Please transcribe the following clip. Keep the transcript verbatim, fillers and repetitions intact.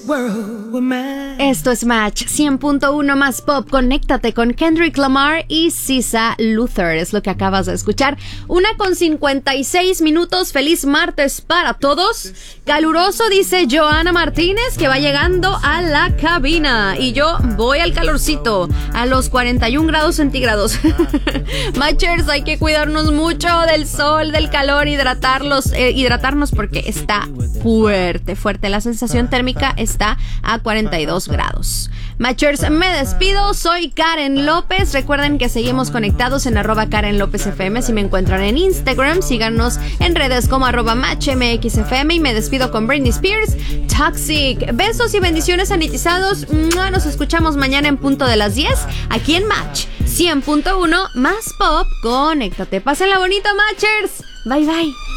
world were mine. Esto es Match cien punto uno más pop. Conéctate con Kendrick Lamar y S Z A Luther. Es lo que acabas de escuchar. Una con cincuenta y seis minutos. Feliz martes para todos. Caluroso, dice Joana Martínez, que va llegando a la cabina. Y yo voy al calorcito, a los cuarenta y un grados centígrados. Matchers, hay que cuidarnos mucho del sol, del calor, hidratarlos, eh, hidratarnos porque está fuerte, fuerte. La sensación térmica está a cuarenta y dos grados. Matchers, me despido. Soy Karen López. Recuerden que seguimos conectados en arroba Karen López F M. Si me encuentran en Instagram, síganos en redes como arroba MatchMXFM. Y me despido con Britney Spears, Toxic. Besos y bendiciones sanitizados. Nos escuchamos mañana en punto de las diez aquí en Match cien punto uno más pop. Conéctate. Pásenla bonito, Matchers. Bye bye.